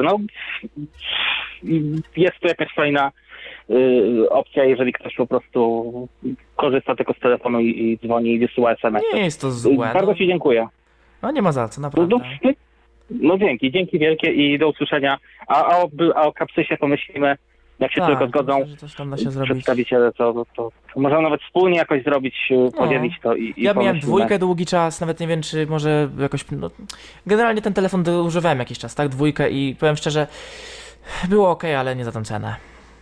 jest to jakaś fajna opcja, jeżeli ktoś po prostu korzysta tylko z telefonu i dzwoni i wysyła SMS. Nie jest to złe. Bardzo Ci dziękuję. Nie ma za co, naprawdę. Dzięki wielkie i do usłyszenia. A o Capsysie pomyślimy Jak się Tak, tylko zgodzą myślę, że coś tam da się zrobić. przedstawiciele, to można nawet wspólnie jakoś zrobić, podzielić to i Ja miałem pomyślimy. dwójkę długi czas, nawet nie wiem, czy może jakoś... No, generalnie ten telefon używałem jakiś czas, tak? Dwójkę i powiem szczerze, było ok, ale nie za tą cenę.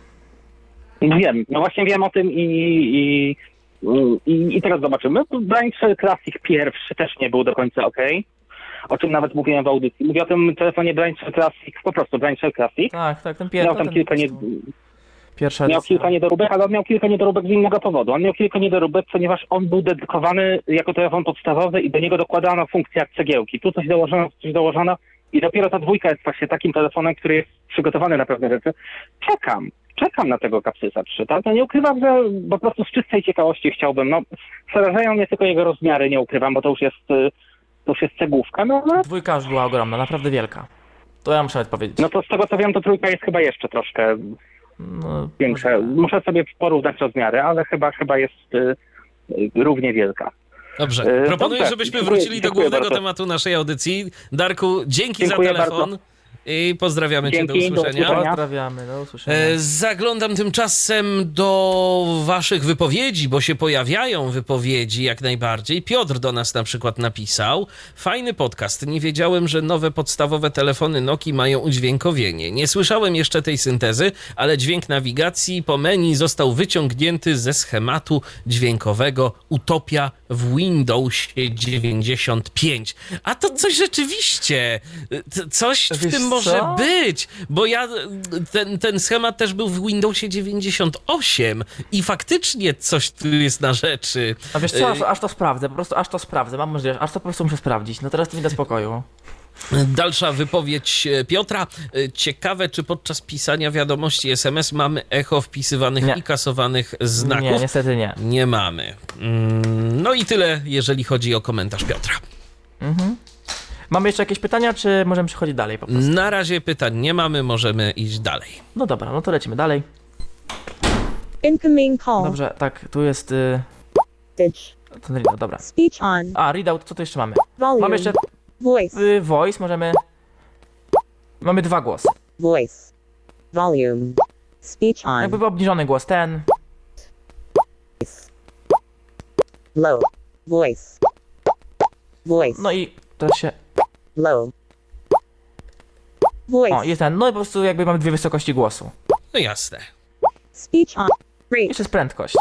Wiem, no właśnie wiem o tym i teraz zobaczymy. Brainshell Classic pierwszy też nie był do końca okej, o czym nawet mówiłem w audycji. Mówię o tym telefonie Brainshell Classic, po prostu Brainshell Classic. Tak, ten Miał pierwszy. tam Pierwsza miał edycja. kilka niedoróbek, ale on miał kilka niedoróbek z innego powodu. On miał kilka niedoróbek, ponieważ on był dedykowany jako telefon podstawowy i do niego dokładano funkcję jak cegiełki. Tu coś dołożono i dopiero ta dwójka jest właśnie takim telefonem, który jest przygotowany na pewne rzeczy. Czekam na tego Capsysa 3, tak? No nie ukrywam, że po prostu z czystej ciekawości chciałbym, no przerażają mnie tylko jego rozmiary, nie ukrywam, bo to już jest cegłówka, no ale Dwójka już była ogromna, naprawdę wielka. To ja muszę nawet powiedzieć. no to z tego co wiem, to trójka jest chyba jeszcze troszkę No, większa. może- Muszę sobie porównać rozmiary, ale chyba jest równie wielka. Dobrze, E, proponuję, dobrze. żebyśmy Dziękuję- wrócili do dziękuję głównego bardzo. tematu naszej audycji. Darku, dzięki Dziękuję za telefon bardzo. i pozdrawiamy cię, do Dzięki, do usłyszenia. usłyszenia. Pozdrawiamy, do usłyszenia. Zaglądam tymczasem do waszych wypowiedzi, bo się pojawiają wypowiedzi jak najbardziej. Piotr do nas na przykład napisał: fajny podcast, nie wiedziałem, że nowe podstawowe telefony Nokii mają udźwiękowienie. Nie słyszałem jeszcze tej syntezy, ale dźwięk nawigacji po menu został wyciągnięty ze schematu dźwiękowego Utopia w Windowsie 95. A to coś rzeczywiście, coś w Wiesz tym może co? być, bo ja ten schemat też był w Windowsie 98 i faktycznie coś tu jest na rzeczy. A wiesz co, aż to sprawdzę, po prostu aż to sprawdzę, mam możliwość, aż to po prostu muszę sprawdzić. No teraz to mi da spokoju. Dalsza wypowiedź Piotra. Ciekawe, czy podczas pisania wiadomości SMS mamy echo wpisywanych Nie. i kasowanych znaków? Nie, niestety nie. Nie mamy. No i tyle, jeżeli chodzi o komentarz Piotra. Mamy jeszcze jakieś pytania, czy możemy przechodzić dalej po prostu? Na razie pytań nie mamy, możemy iść dalej. No dobra, no to lecimy dalej. Incoming call. Dobrze, tak, tu jest Message. ten readout, dobra. Speech on. A, readout, co tu jeszcze mamy? Volume. Mamy jeszcze Voice. voice, możemy... Mamy dwa głosy. Voice. Volume. Speech on. Jakby był obniżony głos, ten... Low. Voice. Voice. No i teraz się... Low. Voice. O, jest ten, no i po prostu jakby mamy dwie wysokości głosu. No jasne. Speech on. Rate. Jeszcze jest prędkość.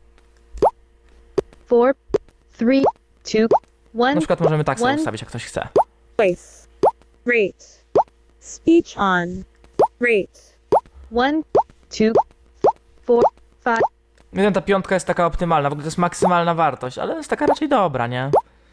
4, 3, 2, Na 1. przykład możemy tak sobie One. ustawić, jak ktoś chce. Voice. Rate. Speech on. Rate. 1, 2, 4, 5. Nie wiem, ta piątka jest taka optymalna, w ogóle to jest maksymalna wartość, ale jest taka raczej dobra, nie?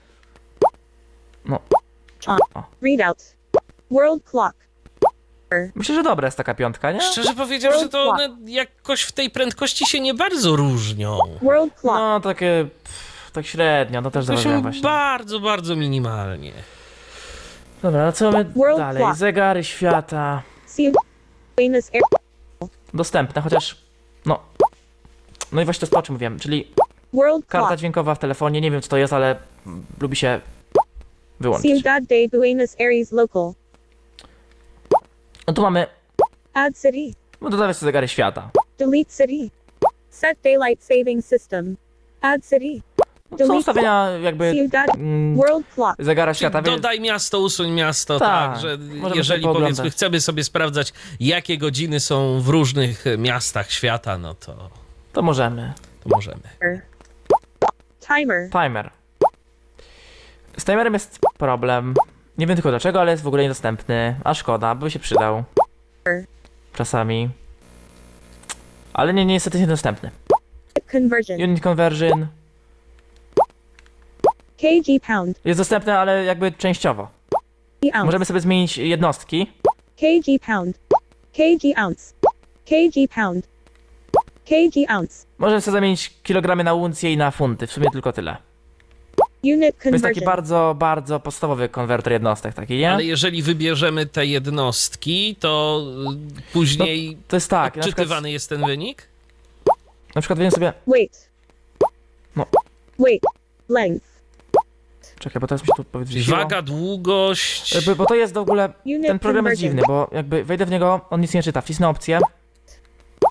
On. Readout. World clock. Myślę, że dobra jest taka piątka, nie? Szczerze powiedziawszy, to one jakoś w tej prędkości się nie bardzo różnią. World clock. No, takie... tak średnio, no też To zauważyłem się właśnie. bardzo, bardzo minimalnie. Dobra, no co mamy World dalej? clock. Zegary świata. See famous air. Dostępne, chociaż... No... No i właśnie to, o czym mówiłem, czyli World karta clock. dźwiękowa w telefonie, nie wiem co to jest, ale lubi się wyłączyć. Ciudad de Buenos Aires local. No tu mamy... Add city. No dodawać sobie zegary świata. Delete city. Set daylight saving system. Add city. No, są ustawienia jakby... Ciudad. Mm, World clock. zegara świata, więc... Dodaj miasto, usuń miasto, Tak, tak, że możemy jeżeli sobie pooglądać. powiedzmy chcemy sobie sprawdzać, jakie godziny są w różnych miastach świata, no to To możemy. możemy. Timer. Timer. Z timerem jest problem. Nie wiem tylko dlaczego, ale jest w ogóle niedostępny. A szkoda, by się przydał. Czasami. Ale nie, niestety jest niedostępny. Conversion. Unit conversion kg pound. jest dostępny, ale jakby częściowo. Ounce. Możemy sobie zmienić jednostki. kg pound. kg ounce. kg pound. kg ounce. Możemy sobie zamienić kilogramy na uncje i na funty. W sumie tylko tyle. Unit To jest taki conversion. bardzo, bardzo podstawowy konwerter jednostek, taki, nie? Ale jeżeli wybierzemy te jednostki, to później To jest tak, na przykład, odczytywany jest ten wynik? wiem sobie... Weight. No. Weight. Length. Czekaj, bo teraz mi się tu powiedzieć. Waga, długość... Bo to jest w ogóle... Unit Ten program jest conversion. dziwny, bo jakby wejdę w niego, on nic nie czyta. Wcisnę opcję.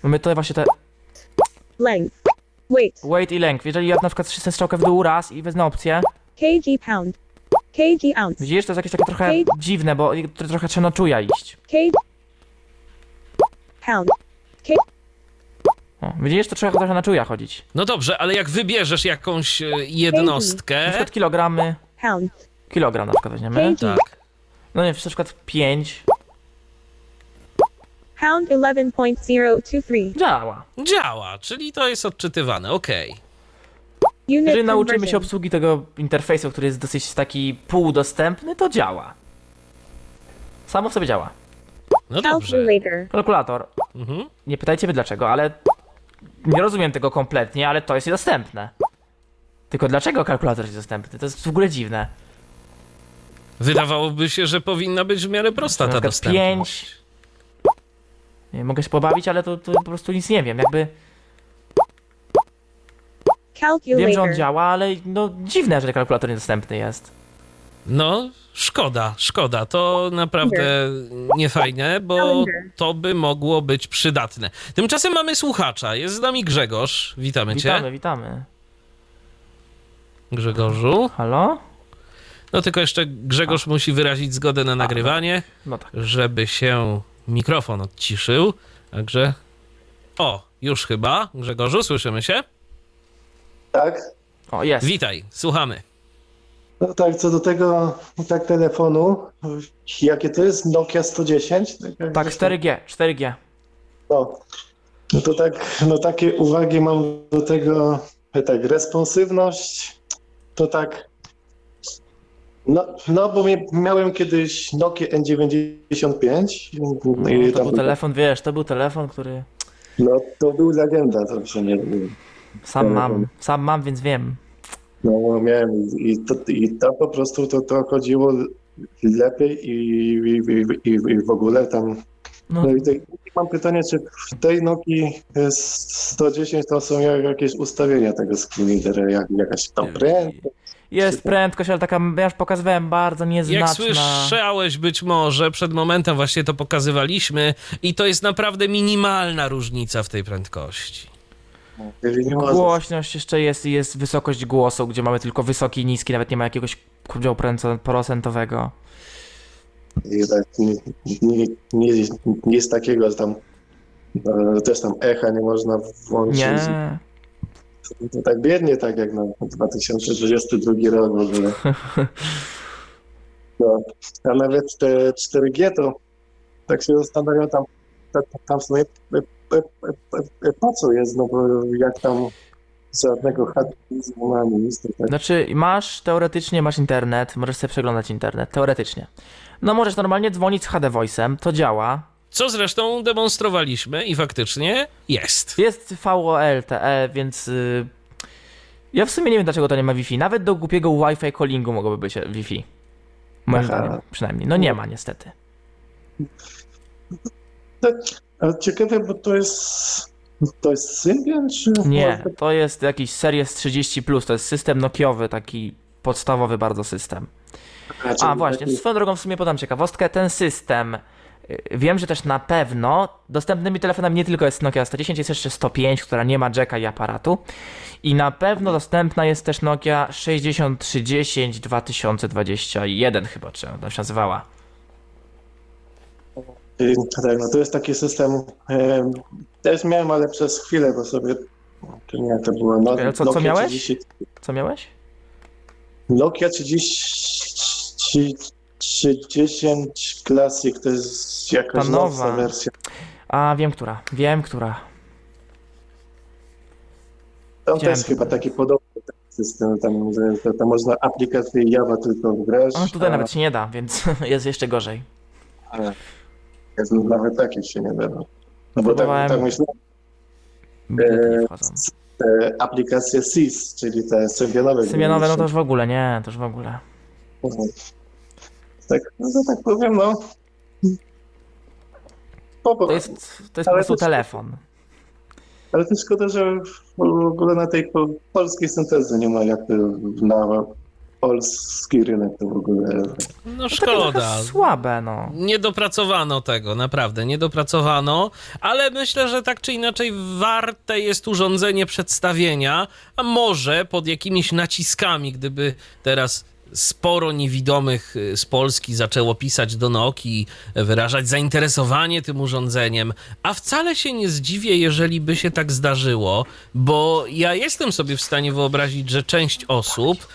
Mamy tutaj właśnie te Length. Weight. weight i length. Jeżeli ja na przykład wcisnę strzałkę w dół raz i wezmę opcję, Kg pound. Kg ounce. widzisz, to jest jakieś takie trochę dziwne, bo trochę trzeba na czuja iść. Kg pound. O, widzisz, to trzeba trochę na czuja chodzić. No dobrze, ale jak wybierzesz jakąś jednostkę... Na przykład kilogramy, Pound. kilogram na przykład weźmiemy. Kg. Tak. No nie, na przykład 5. Pound 11.023. Działa. Działa, czyli to jest odczytywane, okej. Unit Jeżeli nauczymy się conversion. obsługi tego interfejsu, który jest dosyć taki półdostępny, to działa. Samo w sobie działa. No dobrze. Calculator. Kalkulator. Mhm. Nie pytajcie mnie dlaczego, ale nie rozumiem tego kompletnie, ale to jest niedostępne. Tylko dlaczego kalkulator jest dostępny? To jest w ogóle dziwne. Wydawałoby się, że powinna być w miarę prosta Na ta przykład dostępność. Nie, mogę się pobawić, ale to po prostu nic nie wiem. Jakby wiem, że on Calculator. działa, ale no dziwne, że kalkulator niedostępny jest. No, szkoda. To naprawdę niefajne, bo Calendar. to by mogło być przydatne. Tymczasem mamy słuchacza. Jest z nami Grzegorz. Witamy cię. Witamy. Grzegorzu. Halo? No tylko jeszcze Grzegorz musi wyrazić zgodę na nagrywanie, No tak. żeby się mikrofon odciszył. Także... O, już chyba. Grzegorzu, słyszymy się? Tak? O, jest. Witaj, słuchamy. No tak, co do tego tak telefonu, jakie to jest? Nokia 110? Tak, 4G. No to tak, no takie uwagi mam do tego, tak, responsywność, to tak, no bo miałem kiedyś Nokia N95 i To był telefon, wiesz, to był telefon, który no to był legenda, to się nie sam mam, więc wiem. No miałem i to po prostu to chodziło lepiej i w ogóle tam. No, No i mam pytanie, czy w tej Nokii 110 to są jakieś ustawienia tego screen readera, jakaś tam prędkość? jest prędkość, ale taka, ja już pokazywałem, bardzo Jak nieznaczna. słyszałeś być może, przed momentem właśnie to pokazywaliśmy i to jest naprawdę minimalna różnica w tej prędkości. Głośność jeszcze jest wysokość głosu, gdzie mamy tylko wysoki i niski, nawet nie ma jakiegoś podziału procentowego. I tak nic takiego, że tam też tam echa nie można włączyć. Nie. To tak biednie, tak jak na 2022 rok w ogóle. No, a nawet te 4G to tak się zastanawiam, tam w sumie po co jest, no bo jak tam żadnego HDMI ma nic, to tak. Znaczy, teoretycznie masz internet, możesz sobie przeglądać internet, teoretycznie. No możesz normalnie dzwonić z HD Voice'em, to działa. Co zresztą demonstrowaliśmy i faktycznie jest. Jest VoLTE, więc ja w sumie nie wiem, dlaczego to nie ma Wi-Fi. Nawet do głupiego Wi-Fi callingu mogłoby być Wi-Fi. Moim Aha. zdaniem, przynajmniej. No nie ma niestety. Ale ciekawe, bo to jest Symbian, czy... Nie, to jest jakiś Series 30+, to jest system nokiowy, taki podstawowy bardzo system. A właśnie, swoją drogą w sumie podam ciekawostkę, ten system, wiem, że też na pewno dostępnymi telefonami nie tylko jest Nokia 110, jest jeszcze 105, która nie ma jacka i aparatu i na pewno dostępna jest też Nokia 6310 2021 chyba, czy ona się nazywała. Tak, no to jest taki system, też miałem, ale przez chwilę, bo sobie, czy nie, to było Ale co Nokia miałeś? 30, Co miałeś? Nokia 30 Classic, to jest jakaś Ta nowsza nowa. wersja. A, wiem, która. Tam Widziałem też chyba taki podobny system, tam, że tam można aplikację Java tylko wgrać. A tutaj nawet się nie da, więc jest jeszcze gorzej. Nawet takich się nie da. No bo Próbowałem. tak myślę, Bilety nie wchodzą. te aplikacje SIS, czyli te symbionowe. Symbionowe, no to już w ogóle, nie, to już w ogóle. Tak, no to tak powiem, no. To jest po prostu telefon. Ale to szkoda, że w ogóle na tej polskiej syntezy nie ma jak na polski rynek to w ogóle. No Takie szkoda. trochę słabe, no. Nie dopracowano tego, naprawdę, nie dopracowano, ale myślę, że tak czy inaczej warte jest urządzenie przedstawienia, a może pod jakimiś naciskami, gdyby teraz sporo niewidomych z Polski zaczęło pisać do Nokii, wyrażać zainteresowanie tym urządzeniem, a wcale się nie zdziwię, jeżeli by się tak zdarzyło, bo ja jestem sobie w stanie wyobrazić, że część osób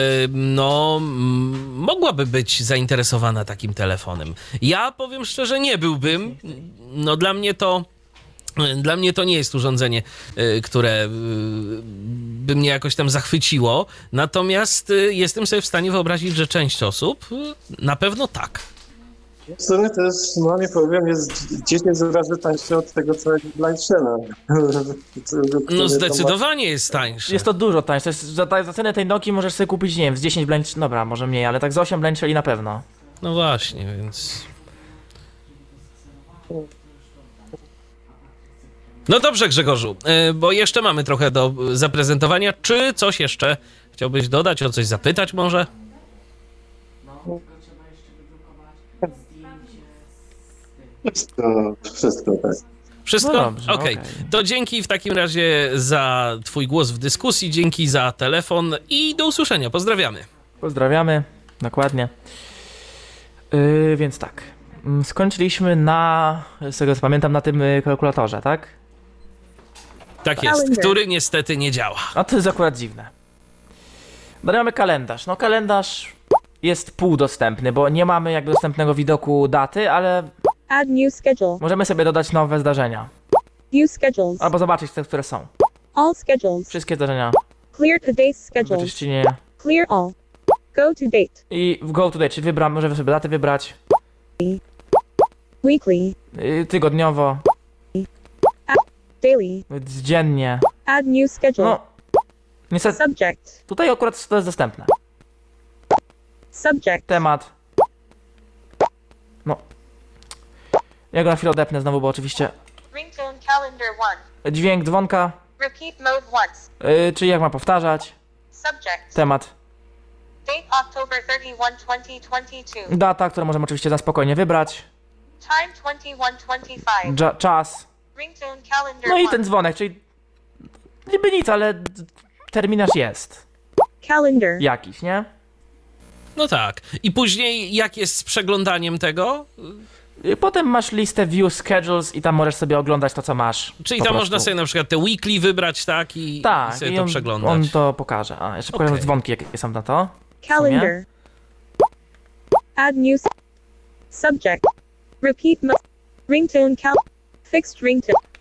mogłaby być zainteresowana takim telefonem. Ja powiem szczerze, nie byłbym. No dla mnie to nie jest urządzenie, które by mnie jakoś tam zachwyciło, natomiast jestem sobie w stanie wyobrazić, że część osób na pewno tak. W sumie to jest, no nie powiem, jest 10 razy tańsze od tego całego Blindshella. No zdecydowanie jest tańsze. Jest to dużo tańsze. To jest, za cenę tej Nokii możesz sobie kupić, nie wiem, z 10 blind... Dobra, może mniej, ale tak z 8 blind shelli na pewno. No właśnie, więc... No dobrze, Grzegorzu, bo jeszcze mamy trochę do zaprezentowania. Czy coś jeszcze chciałbyś dodać, o coś zapytać może? Wszystko tak. Wszystko? No dobrze, Okej. okej. To dzięki w takim razie za twój głos w dyskusji, dzięki za telefon i do usłyszenia. Pozdrawiamy. Pozdrawiamy, dokładnie. Więc tak. Skończyliśmy z tego co pamiętam, na tym kalkulatorze, tak? Tak jest, Kalendarz. który niestety nie działa. A to jest akurat dziwne. Dalej mamy kalendarz. No kalendarz jest półdostępny, bo nie mamy jakby dostępnego widoku daty, ale Add new schedule. możemy sobie dodać nowe zdarzenia. View schedules. Albo zobaczyć te, które są. All schedules. Wszystkie zdarzenia Clear today's schedules. wyczyścinie. Clear all. Go to date. I w go today, czyli możemy sobie datę wybrać. Weekly. Tygodniowo, Daily. dziennie. Add new schedule. No, niestety, Subject. tutaj akurat to jest dostępne. Subject. Temat. No. Ja go na chwilę odepnę znowu, bo oczywiście Ringtone calendar 1. dźwięk dzwonka, Repeat mode once. czyli jak ma powtarzać. Subject. Temat. Date October 31, 2022. Data, którą możemy oczywiście na spokojnie wybrać. Time 21:25. Czas. Ringtone calendar No i 1. ten dzwonek, czyli niby nic, ale terminarz jest Calendar. jakiś, nie? No tak. I później jak jest z przeglądaniem tego? Potem masz listę view schedules i tam możesz sobie oglądać to, co masz. Czyli po tam prostu. można sobie na przykład te weekly wybrać, tak? I Tak, sobie i to on przeglądać. to pokaże. A, jeszcze pokażę Okej. dzwonki, jakie są na to. Calendar. Add new subject. Repeat mode. Ringtone cal. Fixed ringtone.